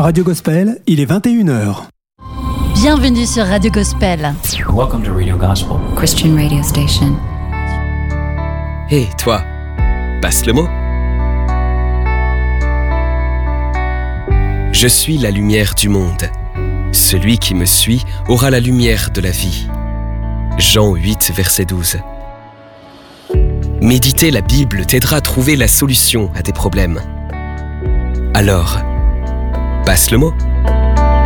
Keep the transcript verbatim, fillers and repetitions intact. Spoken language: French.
Radio Gospel, il est vingt et une heures. Bienvenue sur Radio Gospel. Welcome to Radio Gospel. Christian radio station. Hé, hey, toi, passe le mot. Je suis la lumière du monde. Celui qui me suit aura la lumière de la vie. Jean huit, verset douze. Méditer la Bible t'aidera à trouver la solution à tes problèmes. Alors, passe le mot.